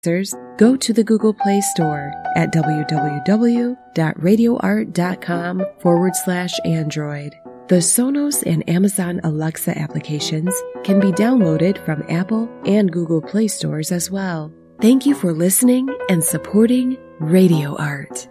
Go to the Google Play Store at www.radioart.com/Android. The Sonos and Amazon Alexa applications can be downloaded from Apple and Google Play stores as well. Thank you for listening and supporting Radio Art.